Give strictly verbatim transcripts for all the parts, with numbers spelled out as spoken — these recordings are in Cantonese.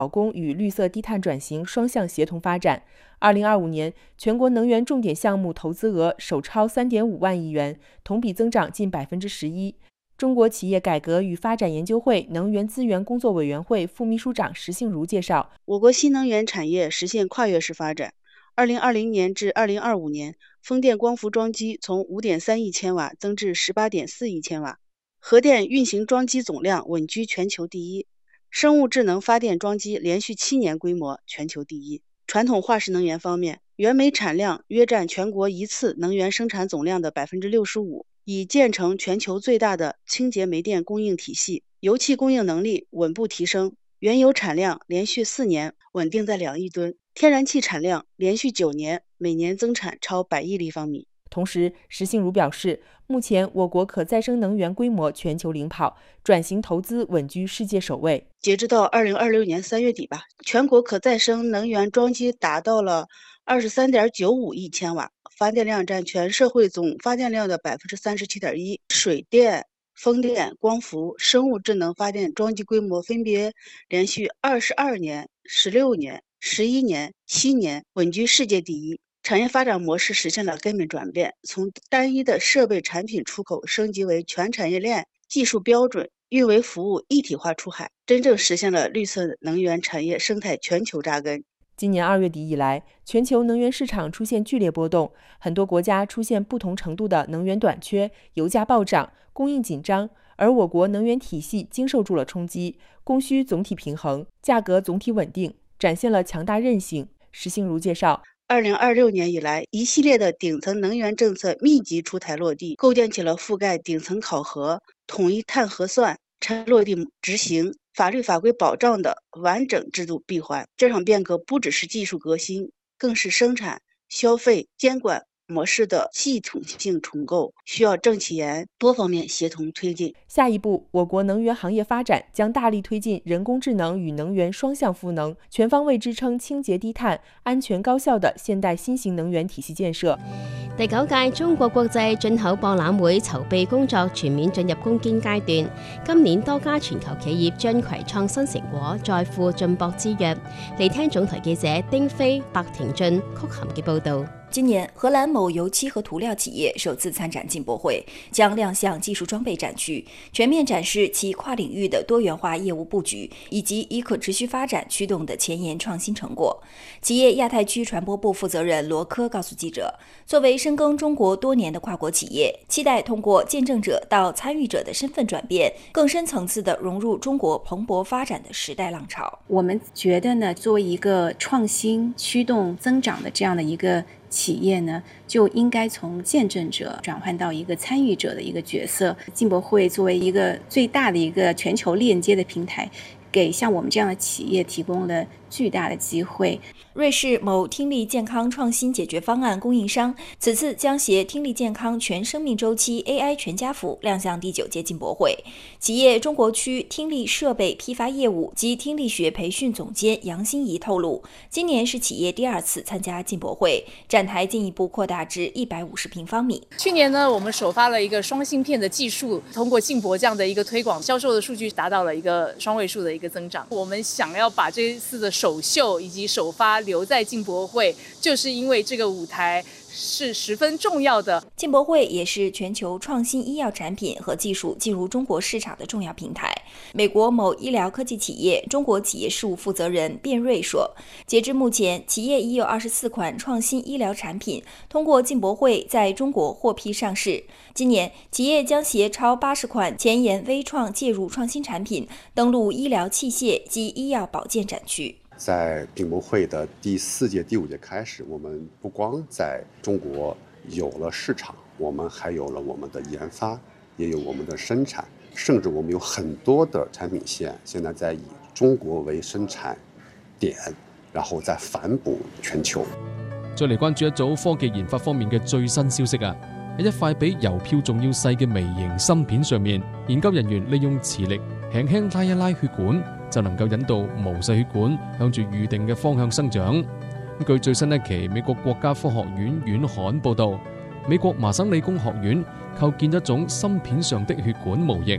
工与绿色低碳转型双向协同发展。二零二五年，全国能源重点项目投资额首超 三点五万亿元，同比增长近 百分之十一。中国企业改革与发展研究会能源资源工作委员会副秘书长石杏如介绍， 我国新能源产业实现跨越式发展。二零二零年至二零二五年，风电光伏装机从 五点三亿千瓦增至 十八点四亿千瓦，核电运行装机总量稳居全球第一，生物智能发电装机连续七年规模全球第一。传统化石能源方面，原煤产量约占全国一次能源生产总量的 百分之六十五， 已建成全球最大的清洁煤电供应体系，油气供应能力稳步提升，原油产量连续四年稳定在两亿吨，天然气产量连续九年每年增产超百亿立方米。 同时，石杏如表示，目前我国可再生能源规模全球领跑，转型投资稳居世界首位。 截止到二零二六年三月底吧，全国可再生能源装机达到了 二十三点九五亿千瓦，发电量占全社会总发电量的 百分之三十七点一。水电、风电、光伏、生物智能发电装机规模分别连续二十二年、十六年、十一年、七年稳居世界第一。产业发展模式实现了根本转变，从单一的设备产品出口升级为全产业链技术标准、运维服务一体化出海，真正实现了绿色能源产业生态全球扎根。 今年二月底以来，全球能源市场出现剧烈波动，很多国家出现不同程度的能源短缺，油价暴涨，供应紧张，而我国能源体系经受住了冲击，供需总体平衡，价格总体稳定，展现了强大韧性。石杏如介绍， 二零二六年以来，一系列的顶层能源政策密集出台落地，构建起了覆盖顶层考核、统一碳核算、产落地执行、法律法规保障的完整制度闭环。这场变革不只是技术革新，更是生产、消费、监管模式的系统性重构，需要政企研多方面协同推进。 下一步，我国能源行业发展将大力推進人工智能與能源雙向賦能，全方位支撐清潔低碳、安全高效的現代新型能源體系建設。 第九屆中國國際進口博覽會籌備工作全面進入攻堅階段，今年多家全球企業將攜創新成果，再赴進博之約。嚟聽總台記者丁飛、白田俊、曲含嘅報導。 今年，荷蘭某油漆和塗料企業首次參展進博會，將亮相技術裝備展區，全面展示其跨領域的多元化業務佈局，以及以可持續發展驅動的前沿創新成果。企業亞太區傳播部負責人羅科告訴記者，作為深耕中國多年的跨國企業，期待通過見證者到參與者的身份轉變，更深層次的融入中國蓬勃發展的時代浪潮。 我們覺得呢，作為一個創新驅動增長的這樣的一個企業呢，就應該從見證者轉換到一個參與者的一個角色。進博會作為一個最大的一個全球鏈接的平台，給像我們這樣的企業提供了巨大的機會。 瑞士某聽力健康創新解決方案供應商此次將攜聽力健康全生命週期 A I 全家福亮相第九屆進博會。企業中國區聽力設備批發業務及聽力學培訓總監楊欣怡透露，今年是企業第二次參加進博會，展台進一步擴大至一百五十平方米。 去年呢，我們首發了一個雙芯片的技術，通過進博這樣的一個推廣，銷售的數據達到了一個雙位數的一個增長。我們想要把這次的首秀以及首發留在進博會，就是因為這個舞台是十分重要的。 進博會也是全球創新醫藥產品和技術進入中國市場的重要平台。美國某醫療科技企業中國企業事務負責人卞瑞說，截至目前，企業已有二十四款創新醫療產品通過進博會在中國獲批上市。今年，企業將攜超八十款前沿微創介入創新產品登陸醫療器械及醫藥保健展區。 在進博會的第四屆、第五屆開始，我們不光在中國有了市場，我們還有了我們的研發，也有我們的生產，甚至我們有很多的產品線，現在在以中國為生產點，然後再反哺全球。 再嚟關注一組科技研發方面嘅最新消息啊！喺一塊比郵票仲要細嘅微型芯片上面，研究人員利用磁力輕輕拉一拉血管，就能夠引導毛細血管向住預定嘅方向生長。據最新一期美國國家科學院院刊報導，美國麻省理工學院構建一種芯片上的血管模型，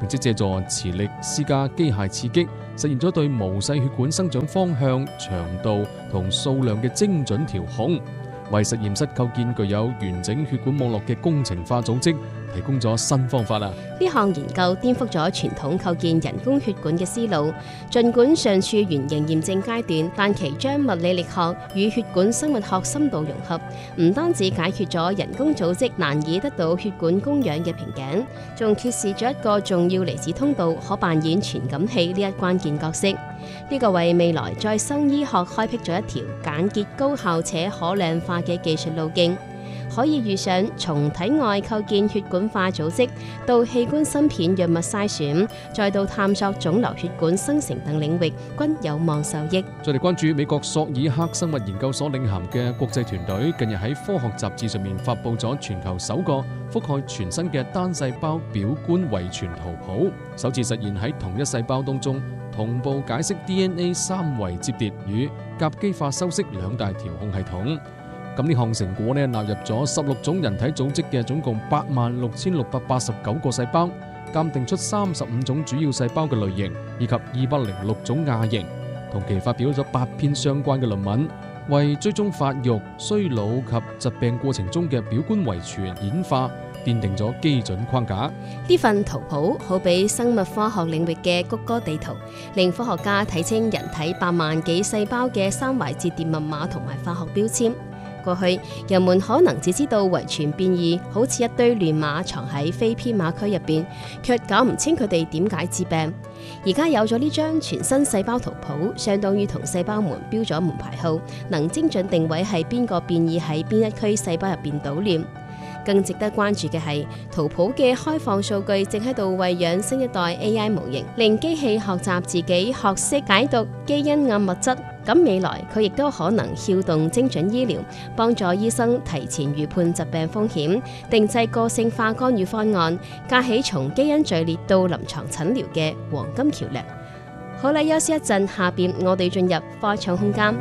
並且借助磁力施加機械刺激，實現咗對毛細血管生長方向、長度同數量嘅精準調控，為實驗室構建具有完整血管網絡嘅工程化組織提供咗新方法啊！ 呢項研究顛覆咗傳統構建人工血管嘅思路，儘管尚處原型驗證階段，但其將物理力學與血管生物學深度融合，唔單止解決咗人工組織難以得到血管供氧嘅瓶頸，仲揭示咗一個重要離子通道可扮演傳感器呢一關鍵角色。呢個為未來再生醫學開闢咗一條簡潔、高效且可量化嘅技術路徑。可以預想，從體外構建血管化組織，到器官芯片藥物篩選，再到探索腫瘤血管生成等領域，均有望受益。 再嚟關注美國索爾克生物研究所領銜嘅國際團隊，近日喺科學雜誌上面發佈咗全球首個覆蓋全身嘅單細胞表觀遺傳圖譜，首次實現喺同一細胞當中同步解釋 D N A 三維摺疊與甲基化修飾兩大調控系統。咁呢項成果呢，納入咗十六種人體組織嘅總共八萬六千六百八十九個細胞，鑑定出三十五種主要細胞嘅類型，以及二百零六種亞型。同期發表咗八篇相關嘅論文，為追蹤發育、衰老及疾病過程中嘅表觀遺傳演化奠定咗基準框架。 呢份圖譜好比生物科學領域嘅谷歌地圖，令科學家睇清人體八萬幾細胞嘅三維摺疊密碼同埋化學標籤。過去人們可能只知道遺傳變異好似一堆亂碼藏喺非編碼區入邊，卻搞唔清佢哋點解致病。而家有咗呢張全身細胞圖譜，相當於同細胞門標咗門牌號，能精準定位係邊個變異喺邊一區細胞入邊搗亂。更值得關注嘅係，圖譜嘅開放數據正喺度餵養新一代 A I 模型，令機器學習自己學識解讀基因暗物質。咁未來佢亦都可能撬動精準醫療，幫助醫生提前預判疾病風險，定製個性化干預方案，架起從基因序列到臨床診療嘅黃金橋樑。好啦，休息一陣，下邊我哋進入科創空間。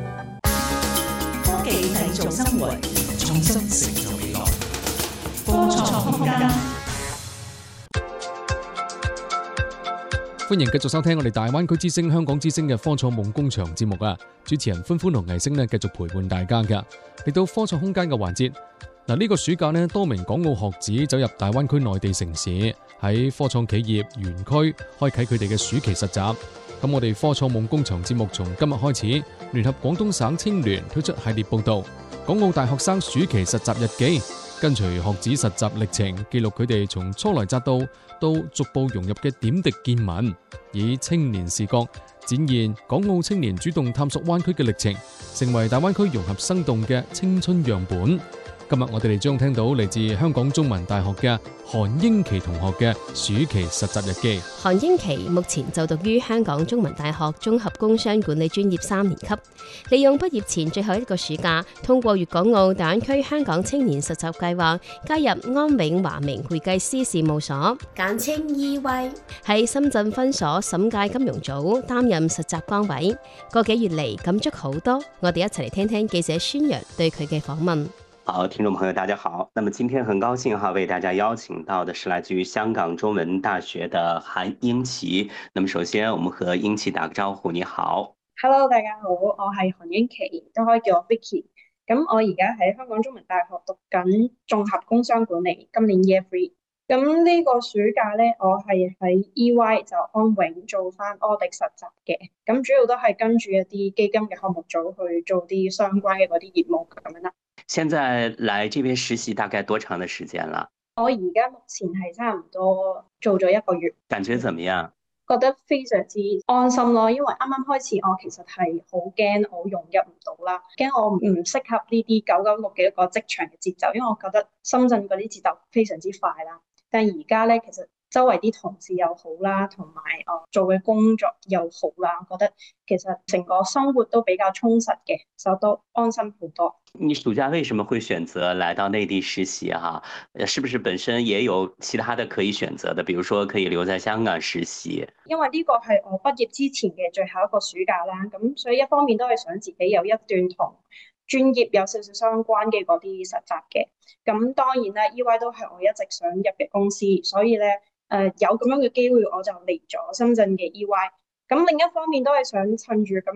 科技製造生活，創新成就未來。科創空間。 歡迎繼續收聽我哋大灣區之聲、香港之聲嘅科創夢工場節目啊！主持人歡歡同藝星呢繼續陪伴大家噶。嚟到科創空間嘅環節，嗱、這、呢個暑假呢，多名港澳學子走入大灣區內地城市，喺科創企業園區開啟佢哋嘅暑期實習。咁我哋科創夢工場節目從今日開始，聯合廣東省青聯推出系列報道《港澳大學生暑期實習日記》。跟隨學子實習歷程，記錄佢哋從初來乍到到逐步融入嘅點滴見聞，以青年視角展現港澳青年主動探索灣區嘅歷程，成為大灣區融合生動嘅青春樣本。今日我哋哋將聽到嚟自香港中文大學嘅韓英琪同學嘅暑期實習日記。 韓英琪目前就讀於香港中文大學綜合工商管理專業三年級，利用畢業前最後一個暑假，通過粵港澳大灣區香港青年實習計劃，加入安永華明會計師事務所，簡稱 E Y， 喺深圳分所審計金融組擔任實習崗位。個幾月嚟感觸好多，我哋一齊嚟聽聽記者孫陽對佢嘅訪問。 好，聽眾朋友大家好，那麼今天很高興哈，為大家邀請到的是來自於香港中文大學的韓英琪。那麼首先我們和英琪打個招呼，你好。 Hello， 大家好，我係韓英琪，都可以叫我 Vicky。咁我而家喺香港中文大學讀緊綜合工商管理，今年 Year Three。咁呢個暑假咧，我係喺 E Y 就安永做翻 audit 實習嘅，咁主要都係跟住一啲基金嘅項目組去做啲相關嘅嗰啲業務咁樣啦。 現在來這邊實習大概多長的時間了？ 我而家目前係差唔多做咗一個月。 感覺怎麼樣？ 覺得非常之安心咯，因為啱啱開始我其實係好驚我融入唔到啦，驚我唔適合呢啲九九六嘅一個職場嘅節奏，因為我覺得深圳嗰啲節奏非常之快啦。但係而家咧，其實周圍啲同事又好啦，同埋我做嘅工作又好啦，我覺得其實成個生活都比較充實嘅，就都安心好多。 你暑假為什麼會選擇來到內地實習啊？是不是本身也有其他的可以選擇的？比如說可以留在香港實習？因為呢個係我畢業之前嘅最後一個暑假啦，咁所以一方面都係想自己有一段同專業有少少相關嘅嗰啲實習嘅。咁當然咧 E Y 都係我一直想入嘅公司，所以咧呃、有咁樣嘅機會，我就嚟咗深圳嘅 E Y。咁另一方面都係想趁住咁